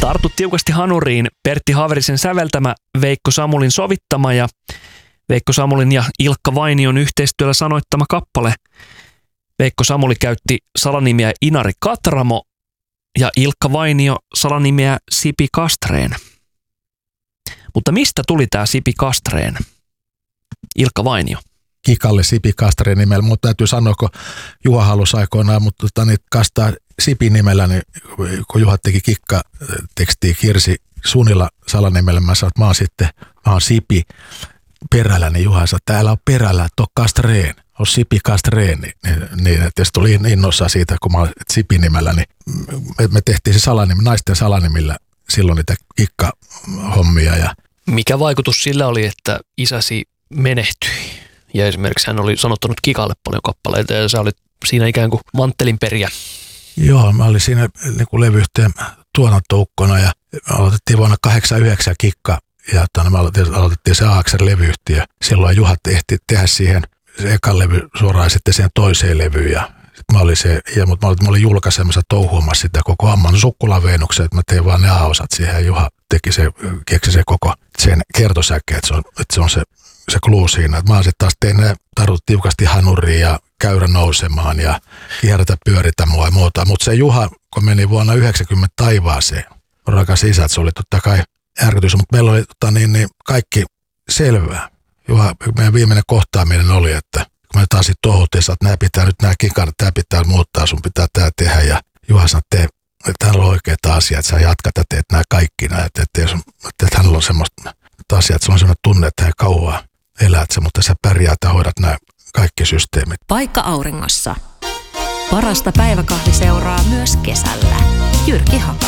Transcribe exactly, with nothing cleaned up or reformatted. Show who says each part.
Speaker 1: Tartu tiukasti hanuriin, Pertti Haverisen säveltämä, Veikko Samulin sovittama ja Veikko Samulin ja Ilkka Vainion yhteistyöllä sanoittama kappale. Veikko Samuli käytti salanimiä Inari Katramo ja Ilkka Vainio salanimiä Sipi Kastreen. Mutta mistä tuli tämä Sipi Kastreen? Ilkka Vainio.
Speaker 2: Kikalle Sipi Kastreen nimellä, mutta täytyy sanoa, kun Juha halusi aikoinaan, mutta tota, niin kastaa Sipi nimellä, niin kun Juha teki kikkatekstiä Kirsi Sunila salanimellä, mä sanoin, että mä oon sitten, mä oon Sipi perällä, niin Juha sanoi, että täällä on perällä, että on Kastreen, on Sipi Kastreen, niin, niin, niin että jos tuli innoissaan siitä, kun mä oon Sipi nimellä, niin me, me tehtiin se salanimi, naisten salanimillä silloin niitä kikkahommia. Ja
Speaker 1: mikä vaikutus sillä oli, että isäsi menehtyi? Ja esimerkiksi hän oli sanottanut Kikalle paljon kappaleita ja sä olit siinä ikään kuin manttelinperiä.
Speaker 2: Joo, mä olin siinä niin kuin levyyhtiön tuotantoukkona ja aloitettiin vuonna kahdeksankymmentäyhdeksän Kikka ja me aloitettiin se A X R-levyyhtiö. Silloin Juha tehti tehdä siihen se ekan levy suoraan sitten siihen toiseen levyyn ja mä olin se, ja mutta mä olin, mä olin julkaisemassa touhuamassa sitä koko Amman Sukkulan Veenuksen, että mä tein vaan ne A-osat siihen ja Juha teki se, keksi se koko sen kertosäkeen, että se on, että se on se se kluu siinä, että mä sitten taas tein ne tarvitut tiukasti hanuriin ja käyrä nousemaan ja kierrätä pyöritä mua ja muuta. Mutta se Juha, kun meni vuonna yhdeksänkymmentä taivaaseen, rakas isä, että se oli totta kai järkytys, mutta meillä oli tota, niin, niin, kaikki selvää. Juha, meidän viimeinen kohtaaminen oli, että kun me taas sitten tohuttiin, että nämä pitää nyt nämä kikat, tämä pitää muuttaa, sun pitää tämä tehdä ja Juha sanoi, että, että hänellä on oikeita asiaa, että sä jatkat ja teet nämä kaikki nämä, että, että, että, että hänellä on semmoista asiaa, että se on semmoinen tunne, että hän kauaa elät sä, mutta sä pärjäät ja hoidat nämä kaikki systeemit.
Speaker 3: Paikka auringossa. Parasta päiväkahviseuraa myös kesällä. Jyrki Haka.